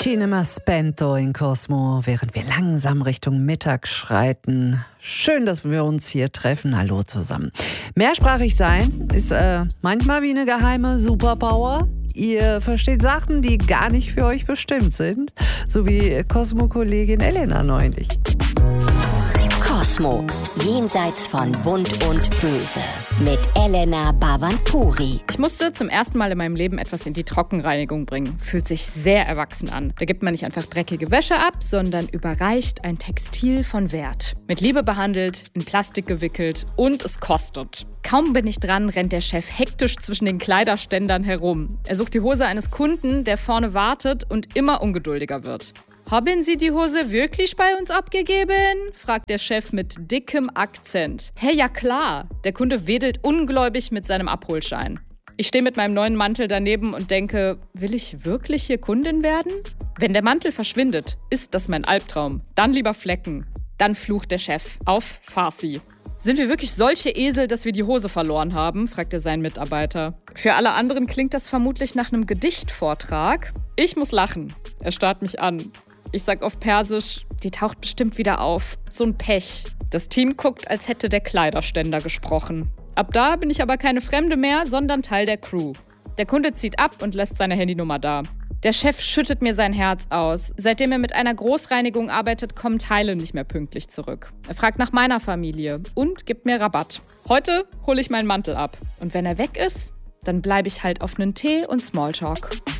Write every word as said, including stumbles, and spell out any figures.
Cinema Spento in Cosmo, während wir langsam Richtung Mittag schreiten. Schön, dass wir uns hier treffen. Hallo zusammen. Mehrsprachig sein ist äh, manchmal wie eine geheime Superpower. Ihr versteht Sachen, die gar nicht für euch bestimmt sind. So wie Cosmo-Kollegin Elena neulich. Cosmo, jenseits von Bunt und Böse, mit Elena Bhavanpuri. Ich musste zum ersten Mal in meinem Leben etwas in die Trockenreinigung bringen. Fühlt sich sehr erwachsen an. Da gibt man nicht einfach dreckige Wäsche ab, sondern überreicht ein Textil von Wert. Mit Liebe behandelt, in Plastik gewickelt und es kostet. Kaum bin ich dran, rennt der Chef hektisch zwischen den Kleiderständern herum. Er sucht die Hose eines Kunden, der vorne wartet und immer ungeduldiger wird. »Haben Sie die Hose wirklich bei uns abgegeben?« fragt der Chef mit dickem Akzent. »Hä, ja klar.« Der Kunde wedelt ungläubig mit seinem Abholschein. Ich stehe mit meinem neuen Mantel daneben und denke, will ich wirklich hier Kundin werden? Wenn der Mantel verschwindet, ist das mein Albtraum. Dann lieber Flecken. Dann flucht der Chef auf Farsi. »Sind wir wirklich solche Esel, dass wir die Hose verloren haben?« fragte sein Mitarbeiter. Für alle anderen klingt das vermutlich nach einem Gedichtvortrag. Ich muss lachen. Er starrt mich an. Ich sag auf Persisch, die taucht bestimmt wieder auf. So ein Pech. Das Team guckt, als hätte der Kleiderständer gesprochen. Ab da bin ich aber keine Fremde mehr, sondern Teil der Crew. Der Kunde zieht ab und lässt seine Handynummer da. Der Chef schüttet mir sein Herz aus. Seitdem er mit einer Großreinigung arbeitet, kommen Teile nicht mehr pünktlich zurück. Er fragt nach meiner Familie und gibt mir Rabatt. Heute hole ich meinen Mantel ab. Und wenn er weg ist, dann bleibe ich halt auf einen Tee und Smalltalk.